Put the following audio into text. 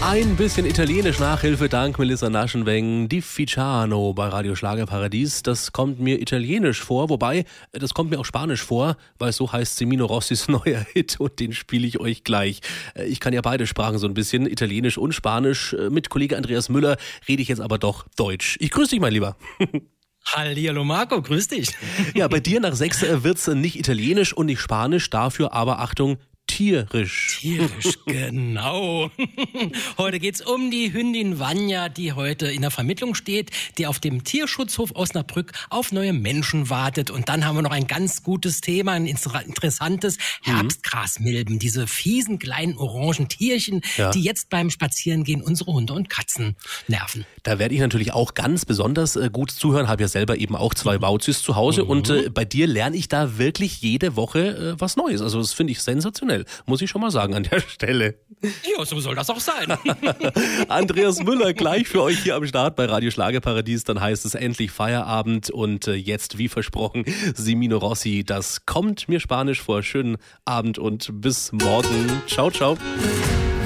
Ein bisschen italienisch Nachhilfe dank Melissa Naschenweng. Difficiano bei Radio Schlagerparadies. Das kommt mir italienisch vor, wobei, das kommt mir auch spanisch vor, weil so heißt Semino Rossis neuer Hit und den spiele ich euch gleich. Ich kann ja beide Sprachen so ein bisschen, italienisch und spanisch. Mit Kollege Andreas Müller rede ich jetzt aber doch Deutsch. Ich grüße dich, mein Lieber. Hallihallo Marco, grüß dich. Ja, bei dir nach 6 wird's nicht italienisch und nicht spanisch, dafür aber, Achtung, tierisch. Tierisch, genau. Heute geht's um die Hündin Vanya, die heute in der Vermittlung steht, die auf dem Tierschutzhof Osnabrück auf neue Menschen wartet. Und dann haben wir noch ein ganz gutes Thema, ein interessantes, Herbstgrasmilben, diese fiesen kleinen orangen Tierchen, die jetzt beim Spazierengehen unsere Hunde und Katzen nerven. Da werde ich natürlich auch ganz besonders gut zuhören, habe ja selber eben auch 2 Wauzis zu Hause und bei dir lerne ich da wirklich jede Woche was Neues. Also das finde ich sensationell. Muss ich schon mal sagen an der Stelle. Ja, so soll das auch sein. Andreas Müller gleich für euch hier am Start bei Radio Schlagerparadies. Dann heißt es endlich Feierabend und jetzt, wie versprochen, Semino Rossi. Das kommt mir spanisch vor. Schönen Abend und bis morgen. Ciao, ciao.